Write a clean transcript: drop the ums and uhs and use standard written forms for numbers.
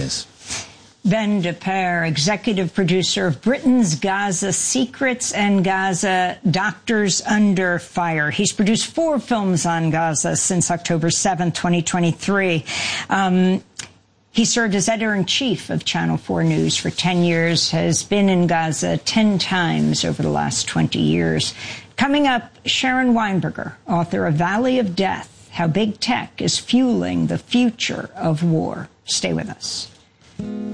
is. Ben DePere, executive producer of Britain's Gaza Secrets and Gaza Doctors Under Fire. He's produced 4 films on Gaza since October 7, 2023. He served as editor-in-chief of Channel 4 News for 10 years, has been in Gaza 10 times over the last 20 years. Coming up, Sharon Weinberger, author of Valley of Death, How Big Tech is Fueling the Future of War. Stay with us.